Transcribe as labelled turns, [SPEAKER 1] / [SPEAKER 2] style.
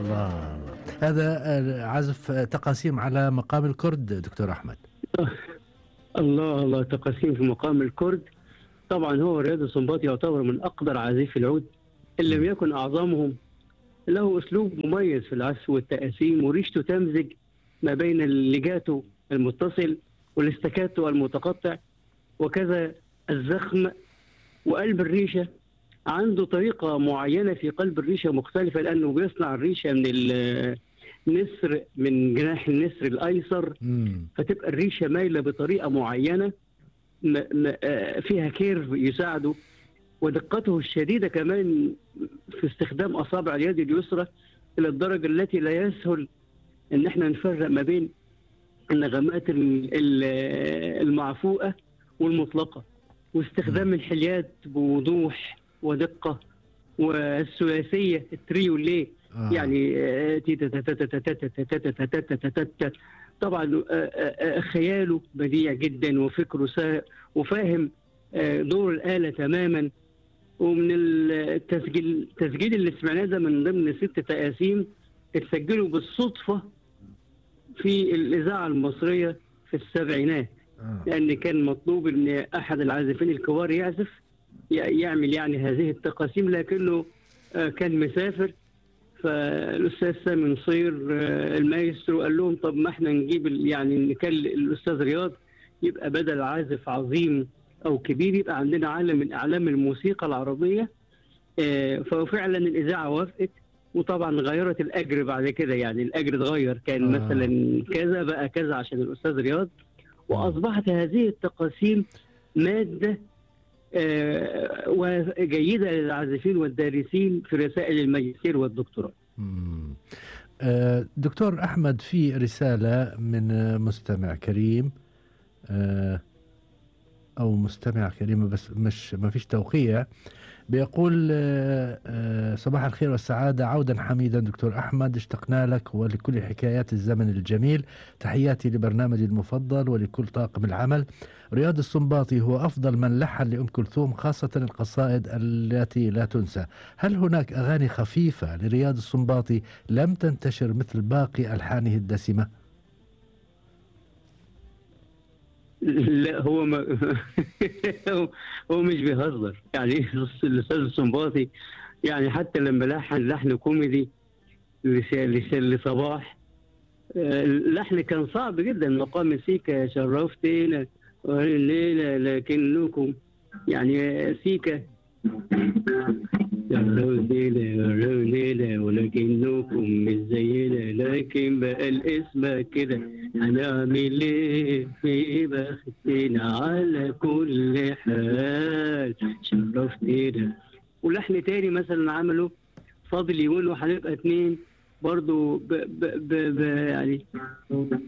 [SPEAKER 1] الله الله. هذا عزف تقاسيم على مقام الكرد دكتور أحمد.
[SPEAKER 2] الله الله، تقاسيم في مقام الكرد. طبعا هو رياض السنباطي يعتبر من أقدر عازفي العود إن لم يكن أعظمهم. له أسلوب مميز في العزف والتقاسيم، وريشته تمزج ما بين الليجاتو المتصل والاستكاتو المتقطع، وكذا الزخم وقلب الريشة. عنده طريقة معينة في قلب الريشة مختلفة، لأنه بيصنع الريشة من النسر، من جناح النسر الأيسر، فتبقى الريشة مايلة بطريقة معينة فيها كيرف يساعده، ودقته الشديدة كمان في استخدام أصابع اليد اليسرى إلى الدرجة التي لا يسهل إن احنا نفرق ما بين النغمات المعفوءة والمطلقة، واستخدام الحليات بوضوح ودقة، والثلاثية التريو ليه يعني طبعا خياله بديع جدا، وفكره وفاهم دور الآلة تماما. ومن التسجيل اللي سمعناه ده من ضمن 6 تقاسيم اتسجلوا بالصدفة في الإذاعة المصرية في السبعينات، لأن كان مطلوب أن أحد العازفين الكبار يعمل يعني هذه التقاسيم، لكنه كان مسافر. فالأستاذ سامي نصير المايسترو قال لهم طب ما احنا نجيب يعني نكلم الأستاذ رياض، يبقى بدل عازف عظيم أو كبير يبقى عندنا عالم من أعلام الموسيقى العربية. ففعلا الإذاعة وافقت، وطبعا غيرت الأجر بعد كده، يعني الأجر اتغير، كان مثلا كذا بقى كذا عشان الأستاذ رياض، وأصبحت هذه التقاسيم مادة وجيدة للعازفين والدارسين في رسائل الماجستير والدكتوراه.
[SPEAKER 1] دكتور أحمد، في رسالة من مستمع كريم أو مستمع كريمة بس مش ما فيش توقيع، بيقول صباح الخير والسعادة، عودا حميدا دكتور أحمد، اشتقنا لك ولكل حكايات الزمن الجميل. تحياتي لبرنامجي المفضل ولكل طاقم العمل. رياض السنباطي هو أفضل من لحن لأم كلثوم، خاصة القصائد التي لا تنسى. هل هناك أغاني خفيفة لرياض السنباطي لم تنتشر مثل باقي ألحانه الدسمة؟
[SPEAKER 2] لا، هو ما هو مش بيهزر يعني. الأستاذ السنباطي يعني حتى لما لحن كوميدي لصباح، اللحن كان صعب جدا، مقام سيكا شرفتنا الليلة لكنكم، يعني سيكا الليلة ولكنكم مش زينا، لكن بقى الاسم كده هنعمل ايه في بختنا على كل حال شرفتنا. ولحن تاني مثلا عمله فاضل يقول له هنبقى 2 برضو يعني